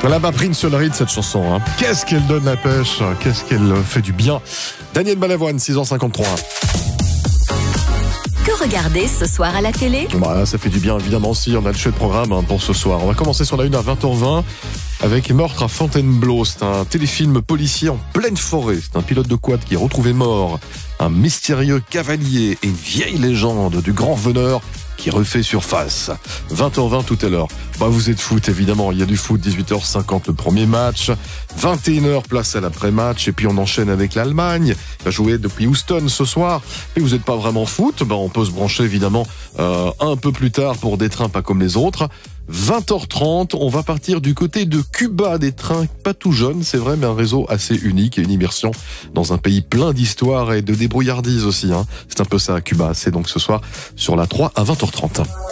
Elle a pas pris une seule ride cette chanson. Hein. Qu'est-ce qu'elle donne la pêche, qu'est-ce qu'elle fait du bien. Daniel Balavoine, 6h53. Que regarder ce soir à la télé ? Bah, ça fait du bien évidemment aussi, on a le chouette programme pour ce soir. On va commencer sur la une à 20h20 avec Meurtre à Fontainebleau. C'est un téléfilm policier en pleine forêt. C'est un pilote de quad qui est retrouvé mort. Un mystérieux cavalier et une vieille légende du grand veneur qui refait surface. 20h20 tout à l'heure. Bah, vous êtes foot, évidemment. Il y a du foot, 18h50 le premier match. 21h, place à l'après-match. Et puis on enchaîne avec l'Allemagne. Il va jouer depuis Houston ce soir. Et vous n'êtes pas vraiment foot. Bah, on peut se brancher, évidemment, un peu plus tard pour des trains pas comme les autres. 20h30, on va partir du côté de Cuba, des trains pas tout jeunes, c'est vrai, mais un réseau assez unique et une immersion dans un pays plein d'histoire et de débrouillardise aussi. Hein. C'est un peu ça à Cuba, c'est donc ce soir sur la 3 à 20h30.